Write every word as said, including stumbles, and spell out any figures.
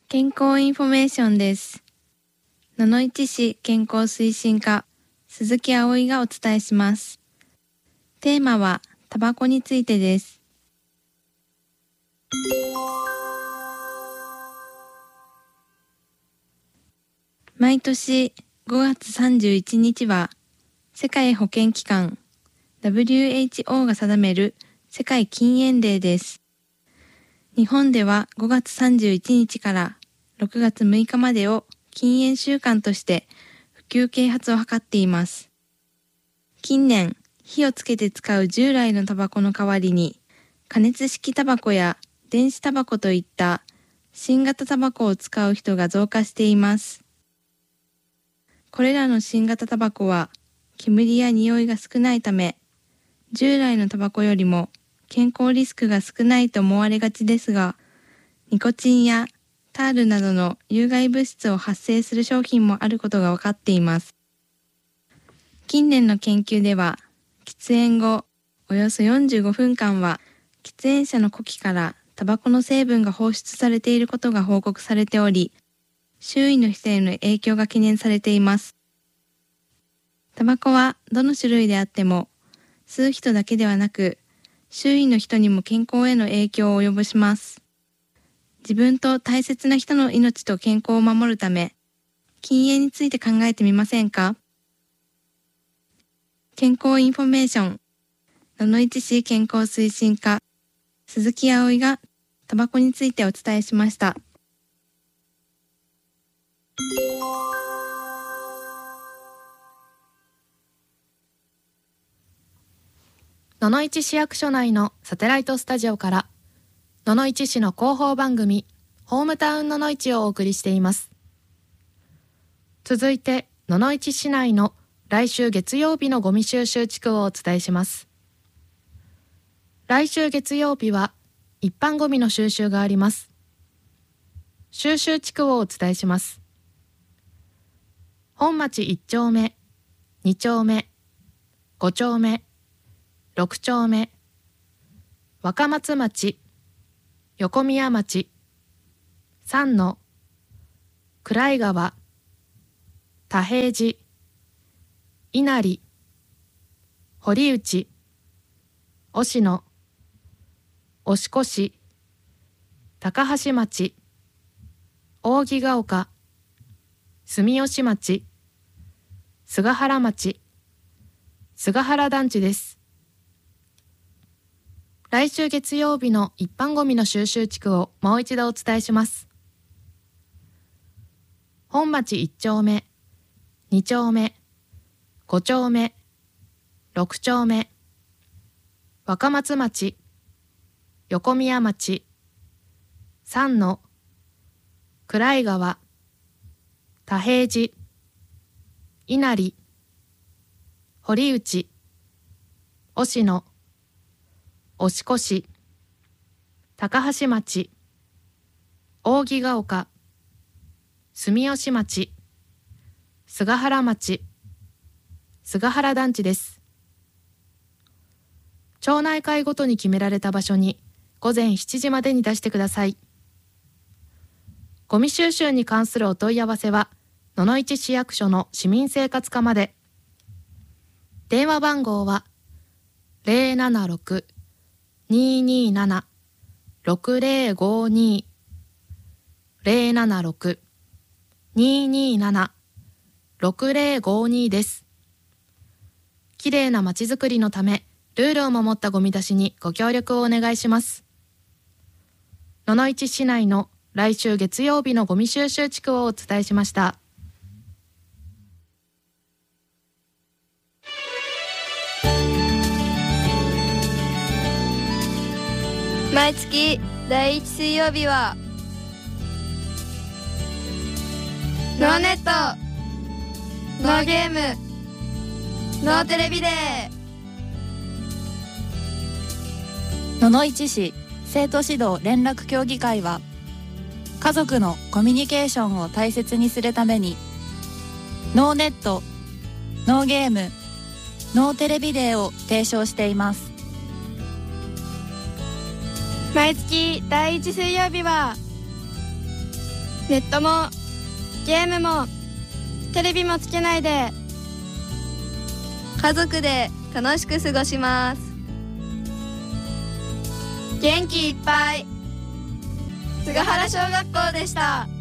健康インフォメーションです。野々市市健康推進課鈴木葵がお伝えします。テーマはタバコについてです。毎年ごがつさんじゅういちにちは世界保健機関 ダブリューエイチオー が定める世界禁煙デーです。日本ではごがつさんじゅういちにちからろくがつむいかまでを禁煙週間として普及啓発を図っています。近年、火をつけて使う従来のタバコの代わりに、加熱式タバコや電子タバコといった新型タバコを使う人が増加しています。これらの新型タバコは煙や匂いが少ないため、従来のタバコよりも健康リスクが少ないと思われがちですが、ニコチンやタールなどの有害物質を発生する商品もあることが分かっています。近年の研究では、喫煙後およそよんじゅうごふんかんは喫煙者の呼気からタバコの成分が放出されていることが報告されており、周囲の人への影響が懸念されています。タバコはどの種類であっても、吸う人だけではなく、周囲の人にも健康への影響を及ぼします。自分と大切な人の命と健康を守るため、禁煙について考えてみませんか？健康インフォメーション、野々市市健康推進課、鈴木葵がタバコについてお伝えしました。 野々市市役所内のサテライトスタジオから野々市市の広報番組ホームタウン野々市をお送りしています。続いて野々市市内の来週月曜日のゴミ収集地区をお伝えします。来週月曜日は一般ゴミの収集があります。収集地区をお伝えします。本町いっちょうめ、にちょうめ、ごちょうめ、ろくちょうめ、若松町、横宮町、三野、暗井川、田平寺、稲荷、堀内、忍野、押越、高橋町、扇ヶ丘、住吉町、菅原町、菅原団地です。来週月曜日の一般ゴミの収集地区をもう一度お伝えします。本町いっちょうめ、にちょうめ、ごちょうめ、ろくちょうめ、若松町、横宮町、三野、暗井川、田平寺、稲荷、堀内、忍野、押越、高橋町、扇ヶ丘、住吉町、菅原町、菅原団地です。町内会ごとに決められた場所に午前しちじまでに出してください。ゴミ収集に関するお問い合わせは野々市市役所の市民生活課まで。電話番号は ゼロななろく にーにーなな ろくゼロごに ゼロななろく にーにーなな ろくゼロごに です。きれいなまちづくりのため、ルールを守ったゴミ出しにご協力をお願いします。野々市市内の来週月曜日のゴミ収集地区をお伝えしました。 毎月だいいち水曜日はノーネット、ノーゲーム、ノーテレビデー。 野々市市生徒指導連絡協議会は、家族のコミュニケーションを大切にするためにノーネット、ノーゲーム、ノーテレビデーを提唱しています。 毎月だいいち水曜日はネットもゲームもテレビもつけないで家族で楽しく過ごします。 元気いっぱい菅原小学校でした。